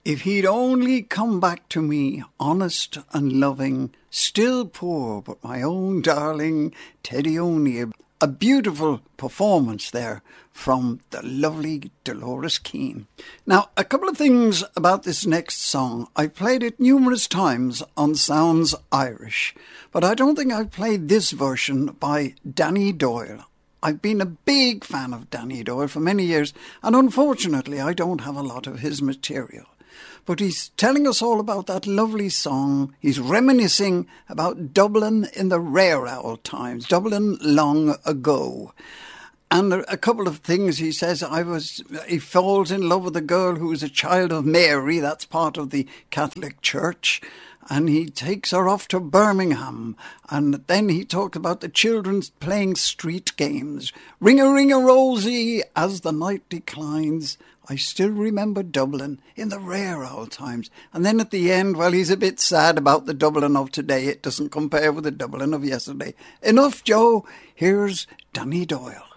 If he'd only come back to me, honest and loving, still poor, but my own darling Teddy O'Neill. A beautiful performance there from the lovely Dolores Keane. Now, a couple of things about this next song. I've played it numerous times on Sounds Irish, but I don't think I've played this version by Danny Doyle. I've been a big fan of Danny Doyle for many years, and unfortunately I don't have a lot of his material. But he's telling us all about that lovely song. He's reminiscing about Dublin in the rare old times, Dublin long ago. And a couple of things he says. He falls in love with a girl who is a child of Mary, that's part of the Catholic Church. And he takes her off to Birmingham. And then he talks about the children playing street games. Ring-a-ring-a-rosy as the night declines. I still remember Dublin in the rare old times. And then at the end, well, he's a bit sad about the Dublin of today. It doesn't compare with the Dublin of yesterday. Enough, Joe. Here's Danny Doyle.